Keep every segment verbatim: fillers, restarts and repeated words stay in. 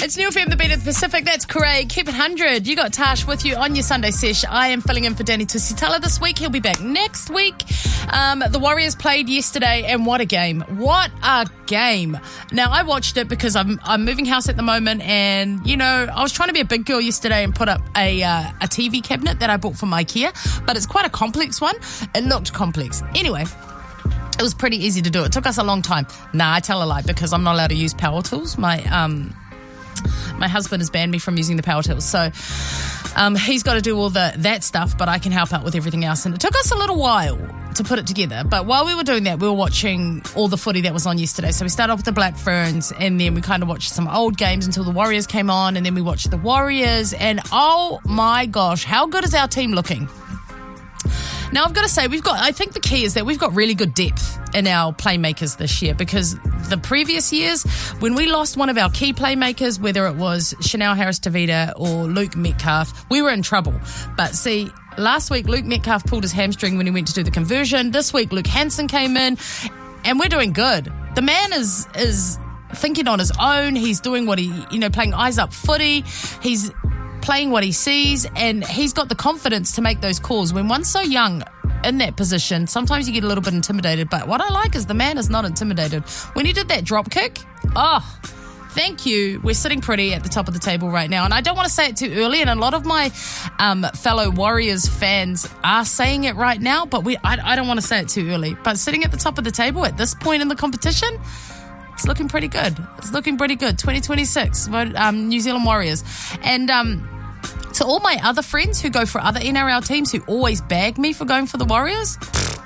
It's New F M, the beat of the Pacific. That's Craig. Keep it one hundred. You got Tash with you on your Sunday sesh. I am filling in for Danny Tusitala this week. He'll be back next week. Um, the Warriors played yesterday, and what a game. What a game. Now, I watched it because I'm I'm moving house at the moment, and, you know, I was trying to be a big girl yesterday and put up a, uh, a T V cabinet that I bought from IKEA, but it's quite a complex one. It looked complex. Anyway, it was pretty easy to do. It took us a long time. Nah, I tell a lie because I'm not allowed to use power tools. My um, my husband has banned me from using the power tools. So um, he's got to do all the that stuff, but I can help out with everything else. And it took us a little while to put it together. But while we were doing that, we were watching all the footy that was on yesterday. So we started off with the Black Ferns, and then we kind of watched some old games until the Warriors came on, and then we watched the Warriors. And oh my gosh, how good is our team looking? Now, I've got to say, we've got, I think the key is that we've got really good depth in our playmakers this year, because the previous years, when we lost one of our key playmakers, whether it was Chanel Harris-Tavita or Luke Metcalf, we were in trouble. But see, last week, Luke Metcalf pulled his hamstring when he went to do the conversion. This week, Luke Hansen came in, and we're doing good. The man is is thinking on his own. He's doing what he, you know, playing eyes up footy. He's playing what he sees, and he's got the confidence to make those calls. When one's so young in that position, sometimes you get a little bit intimidated, but what I like is the man is not intimidated. When he did that drop kick, oh, thank you. We're sitting pretty at the top of the table right now, and I don't want to say it too early, and a lot of my um, fellow Warriors fans are saying it right now, but we I, I don't want to say it too early. But sitting at the top of the table at this point in the competition, it's looking pretty good. It's looking pretty good. twenty twenty-six, um, New Zealand Warriors. And um, to all my other friends who go for other N R L teams who always bag me for going for the Warriors,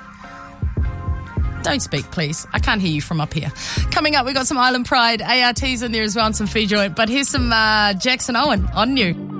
don't speak, please. I can't hear you from up here. Coming up, we got some Island Pride, A R Ts in there as well, and some Fee Joint. But here's some uh, Jackson Owen on New.